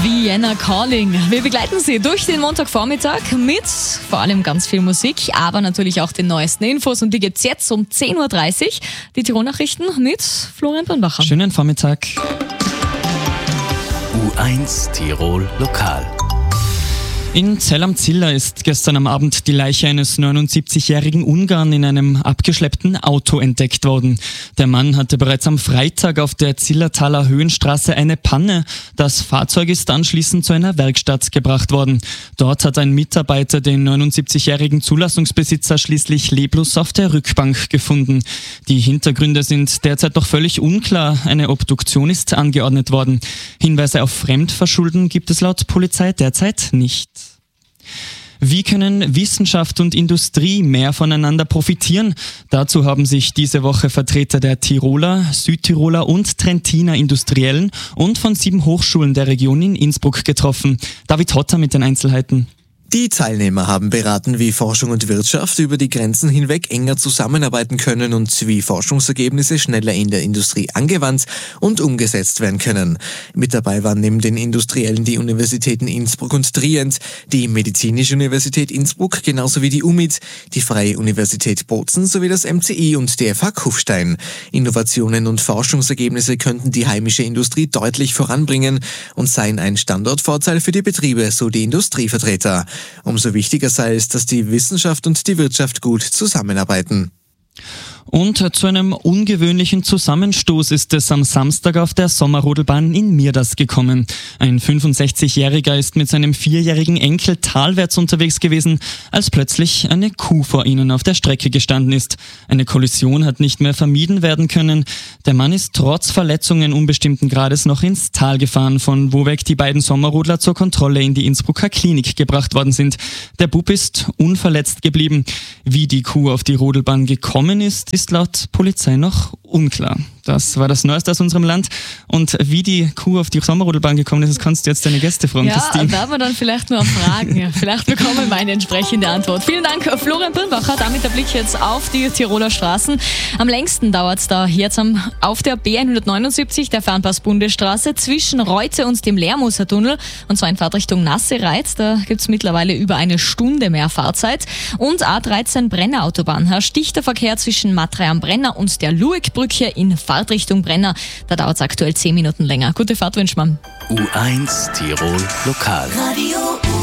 Vienna Calling. Wir begleiten Sie durch den Montagvormittag mit vor allem ganz viel Musik, aber natürlich auch den neuesten Infos. Und die gibt's jetzt um 10.30 Uhr. Die Tirol-Nachrichten mit Florian Birnbacher. Schönen Vormittag. U1 Tirol Lokal. In Zell am Ziller ist gestern am Abend die Leiche eines 79-jährigen Ungarn in einem abgeschleppten Auto entdeckt worden. Der Mann hatte bereits am Freitag auf der Zillertaler Höhenstraße eine Panne. Das Fahrzeug ist anschließend zu einer Werkstatt gebracht worden. Dort hat ein Mitarbeiter den 79-jährigen Zulassungsbesitzer schließlich leblos auf der Rückbank gefunden. Die Hintergründe sind derzeit noch völlig unklar. Eine Obduktion ist angeordnet worden. Hinweise auf Fremdverschulden gibt es laut Polizei derzeit nicht. Wie können Wissenschaft und Industrie mehr voneinander profitieren? Dazu haben sich diese Woche Vertreter der Tiroler, Südtiroler und Trentiner Industriellen und von 7 Hochschulen der Region in Innsbruck getroffen. David Hotter mit den Einzelheiten. Die Teilnehmer haben beraten, wie Forschung und Wirtschaft über die Grenzen hinweg enger zusammenarbeiten können und wie Forschungsergebnisse schneller in der Industrie angewandt und umgesetzt werden können. Mit dabei waren neben den Industriellen die Universitäten Innsbruck und Trient, die Medizinische Universität Innsbruck genauso wie die UMIT, die Freie Universität Bozen sowie das MCI und die FH Kufstein. Innovationen und Forschungsergebnisse könnten die heimische Industrie deutlich voranbringen und seien ein Standortvorteil für die Betriebe, so die Industrievertreter. Umso wichtiger sei es, dass die Wissenschaft und die Wirtschaft gut zusammenarbeiten. Und zu einem ungewöhnlichen Zusammenstoß ist es am Samstag auf der Sommerrodelbahn in Mirdas gekommen. Ein 65-Jähriger ist mit seinem 4-jährigen Enkel talwärts unterwegs gewesen, als plötzlich eine Kuh vor ihnen auf der Strecke gestanden ist. Eine Kollision hat nicht mehr vermieden werden können. Der Mann ist trotz Verletzungen unbestimmten Grades noch ins Tal gefahren, von wo weg die beiden Sommerrodler zur Kontrolle in die Innsbrucker Klinik gebracht worden sind. Der Bub ist unverletzt geblieben. Wie die Kuh auf die Rodelbahn gekommen ist laut Polizei noch unklar. Das war das Neueste aus unserem Land. Und wie die Kuh auf die Sommerrodelbahn gekommen ist, das kannst du jetzt deine Gäste fragen, Christine. Ja, werden wir dann vielleicht nur fragen. Ja, vielleicht bekommen wir eine entsprechende Antwort. Vielen Dank, Florian Birnbacher. Damit der Blick jetzt auf die Tiroler Straßen. Am längsten dauert es da jetzt auf der B179, der Fernpass-Bundesstraße, zwischen Reute und dem Lermoser Tunnel. Und zwar in Fahrtrichtung Nassereit. Da gibt es mittlerweile über eine Stunde mehr Fahrzeit. Und A13 Brenner Autobahn herrscht dichter Verkehr zwischen Matrei am Brenner und der Luegbrücke in Fahrtrichtung Brenner. Da dauert es aktuell 10 Minuten länger. Gute Fahrt wünscht man. U1 Tirol Lokal. Radio